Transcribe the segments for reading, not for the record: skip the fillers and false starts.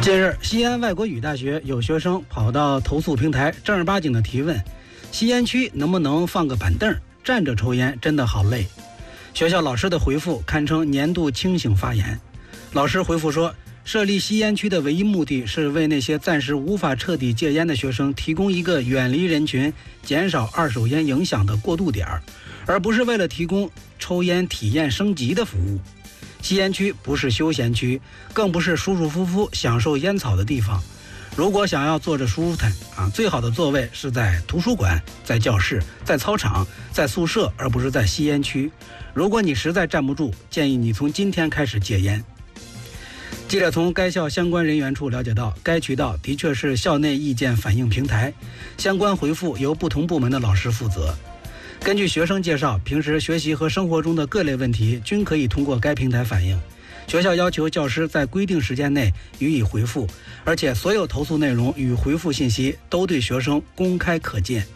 近日，西安外国语大学有学生跑到投诉平台，正儿八经的提问：吸烟区能不能放个板凳？站着抽烟真的好累。学校老师的回复堪称年度清醒发言。老师回复说，设立吸烟区的唯一目的是为那些暂时无法彻底戒烟的学生提供一个远离人群、减少二手烟影响的过渡点，而不是为了提供抽烟体验升级的服务。吸烟区不是休闲区，更不是舒舒服服享受烟草的地方。如果想要坐着舒坦最好的座位是在图书馆、在教室、在操场、在宿舍，而不是在吸烟区。如果你实在站不住，建议你从今天开始戒烟。记者从该校相关人员处了解到，该渠道的确是校内意见反映平台，相关回复由不同部门的老师负责。根据学生介绍，平时学习和生活中的各类问题均可以通过该平台反映。学校要求教师在规定时间内予以回复，而且所有投诉内容与回复信息都对学生公开可见。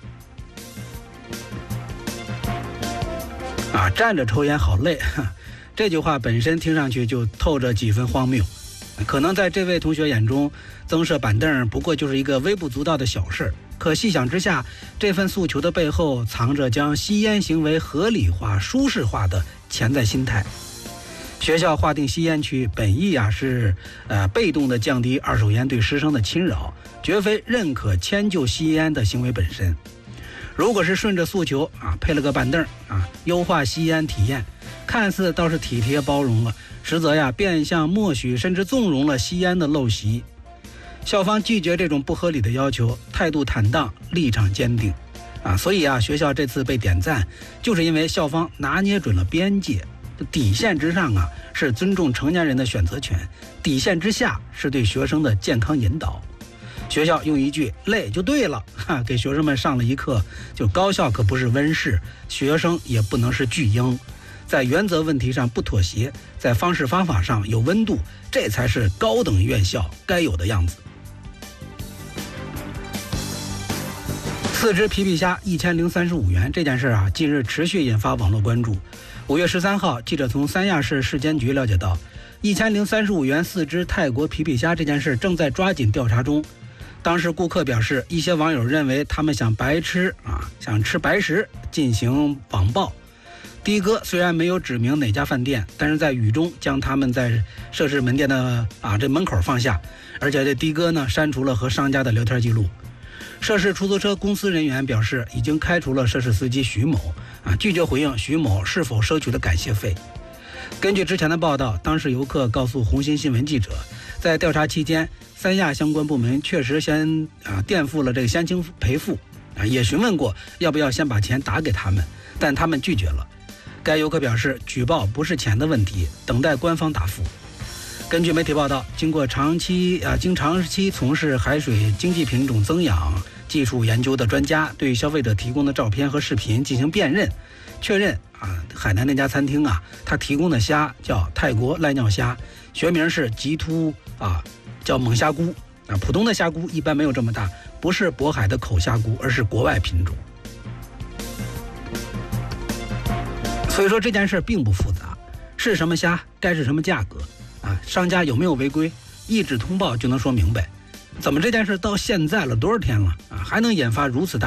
站着抽烟好累，这句话本身听上去就透着几分荒谬。可能在这位同学眼中，增设板凳不过就是一个微不足道的小事，可细想之下，这份诉求的背后藏着将吸烟行为合理化、舒适化的潜在心态。学校划定吸烟区本意是被动的降低二手烟对师生的侵扰，绝非认可迁就吸烟的行为本身。如果是顺着诉求配了个板凳优化吸烟体验，看似倒是体贴包容了，实则变相默许甚至纵容了吸烟的陋习。校方拒绝这种不合理的要求，态度坦荡，立场坚定所以学校这次被点赞，就是因为校方拿捏准了边界。底线之上是尊重成年人的选择权，底线之下是对学生的健康引导。学校用一句累就对了给学生们上了一课，就高校可不是温室，学生也不能是巨婴，在原则问题上不妥协，在方式方法上有温度，这才是高等院校该有的样子。4只皮皮虾1035元这件事近日持续引发网络关注。5月13号，记者从三亚市市监局了解到，1035元4只泰国皮皮虾这件事正在抓紧调查中。当时顾客表示，一些网友认为他们想吃白食，进行网暴。的哥虽然没有指明哪家饭店，但是在语中将他们在涉事门店的这门口放下，而且这的哥呢删除了和商家的聊天记录。涉事出租车公司人员表示，已经开除了涉事司机徐某拒绝回应徐某是否收取了感谢费。根据之前的报道，当事游客告诉红星新闻记者，在调查期间，三亚相关部门确实先垫付了这个先清赔付也询问过要不要先把钱打给他们，但他们拒绝了。该游客表示，举报不是钱的问题，等待官方答复。根据媒体报道，经长期从事海水经济品种增养技术研究的专家对消费者提供的照片和视频进行辨认，确认海南那家餐厅他提供的虾叫泰国赖尿虾，学名是极突叫猛虾菇普通的虾菇一般没有这么大，不是渤海的口虾菇，而是国外品种。所以说这件事并不复杂，是什么虾该是什么价格商家有没有违规，一纸通报就能说明白。怎么这件事到现在了多少天了还能引发如此大